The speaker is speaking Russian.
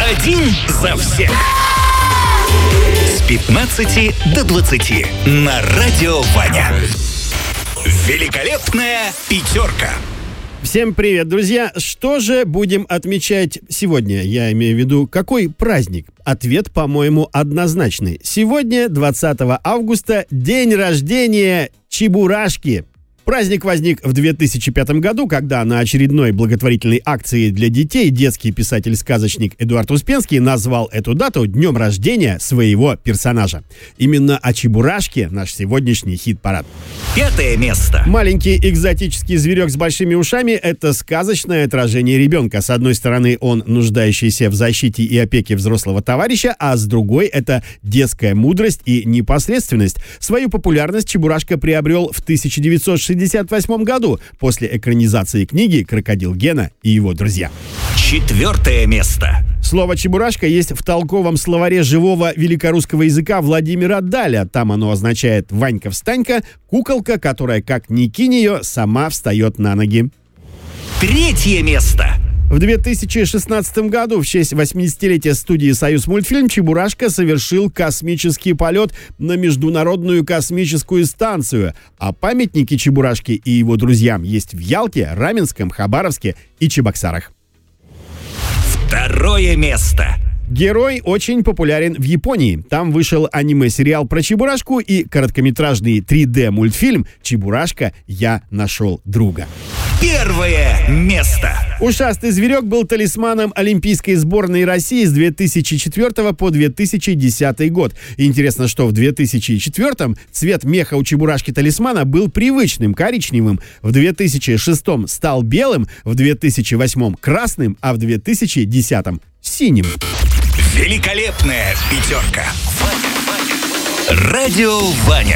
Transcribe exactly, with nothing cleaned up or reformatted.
Один за всех. С пятнадцати до двадцати на Радио Ваня. Великолепная пятерка. Всем привет, друзья! Что же будем отмечать сегодня? Я имею в виду, какой праздник? Ответ, по-моему, однозначный. Сегодня, двадцатого августа, день рождения Чебурашки. Праздник возник в две тысячи пятом году, когда на очередной благотворительной акции для детей детский писатель-сказочник Эдуард Успенский назвал эту дату днем рождения своего персонажа. Именно о Чебурашке наш сегодняшний хит-парад. Пятое место. Маленький экзотический зверек с большими ушами – это сказочное отражение ребенка. С одной стороны, он нуждающийся в защите и опеке взрослого товарища, а с другой – это детская мудрость и непосредственность. Свою популярность Чебурашка приобрел в тысяча девятьсот шестьдесят восьмом году после экранизации книги «Крокодил Гена и его друзья». Четвертое место. Слово «чебурашка» есть в толковом словаре живого великорусского языка Владимира Даля. Там оно означает «Ванька-встанька», куколка, которая, как ни кинь ее, сама встает на ноги. Третье место. В две тысячи шестнадцатом году в честь восьмидесятилетия студии «Союзмультфильм» Чебурашка совершил космический полет на Международную космическую станцию. А памятники Чебурашке и его друзьям есть в Ялте, Раменском, Хабаровске и Чебоксарах. Второе место. Герой очень популярен в Японии. Там вышел аниме-сериал про Чебурашку и короткометражный три дэ-мультфильм «Чебурашка. Я нашел друга». Первое место. Ушастый зверек был талисманом Олимпийской сборной России с две тысячи четвёртого по две тысячи десятый год. Интересно, что в две тысячи четвёртом цвет меха у Чебурашки-талисмана был привычным, коричневым. В две тысячи шестом стал белым, в две тысячи восьмом красным, а в две тысячи десятом синим. Великолепная пятерка. Радио Ваня.